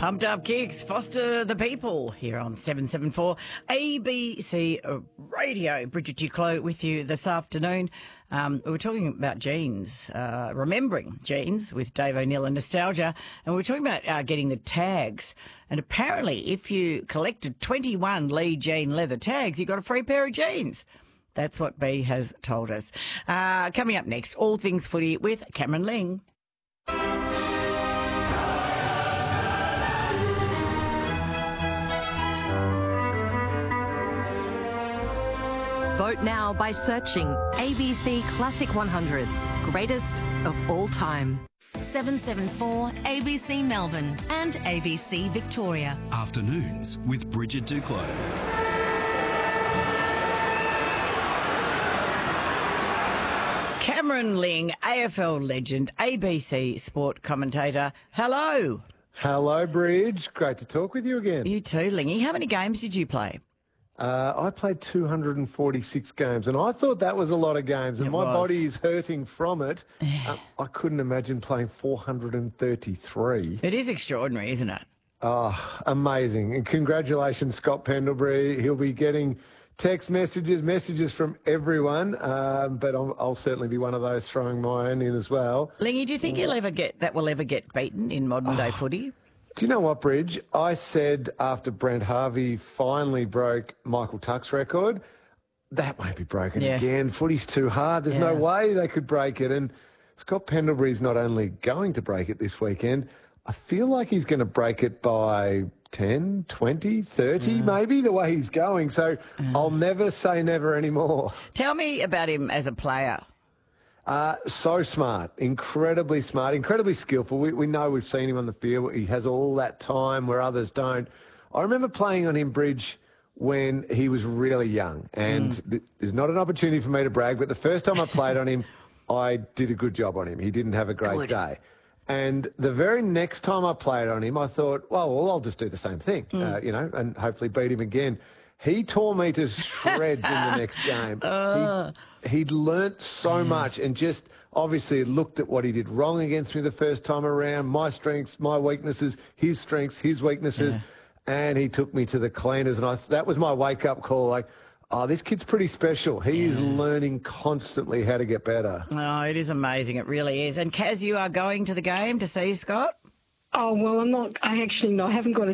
Pumped Up Kicks, Foster the People, here on 774 ABC Radio. Bridget Duclos with you this afternoon. We were talking about jeans, remembering jeans with Dave O'Neill and Nostalgia, and we were talking about getting the tags. And apparently if you collected 21 Lee Jean leather tags, you got a free pair of jeans. That's what B has told us. Coming up next, all things footy with Cameron Ling. Vote now by searching ABC Classic 100, greatest of all time. 774 ABC Melbourne and ABC Victoria. Afternoons with Bridget Duclos. Cameron Ling, AFL legend, ABC sport commentator. Hello. Hello, Bridge. Great to talk with you again. You too, Lingy. How many games did you play? I played 246 games, and I thought that was a lot of games, and my body is hurting from it. I couldn't imagine playing 433. It is extraordinary, isn't it? Oh, amazing. And congratulations, Scott Pendlebury. He'll be getting text messages from everyone, but I'll certainly be one of those throwing my own in as well. Lingy, do you think that will ever get beaten in modern-day footy? Do you know what, Bridge? I said after Brent Harvey finally broke Michael Tuck's record, that won't be broken again. Footy's too hard. There's no way they could break it. And Scott Pendlebury's not only going to break it this weekend, I feel like he's going to break it by 10, 20, 30 maybe, the way he's going. So I'll never say never anymore. Tell me about him as a player. So smart, incredibly skillful. We know, we've seen him on the field. He has all that time where others don't. I remember playing on him, Bridge, when he was really young. And there's not an opportunity for me to brag, but the first time I played on him, I did a good job on him. He didn't have a great day. And the very next time I played on him, I thought, well, I'll just do the same thing, and hopefully beat him again. He tore me to shreds in the next game. He'd learnt so much and just obviously looked at what he did wrong against me the first time around, my strengths, my weaknesses, his strengths, his weaknesses, and he took me to the cleaners. And that was my wake-up call, like, oh, this kid's pretty special. He is learning constantly how to get better. Oh, it is amazing. It really is. And Kaz, you are going to the game to see Scott? Oh, well, I'm not. I haven't got a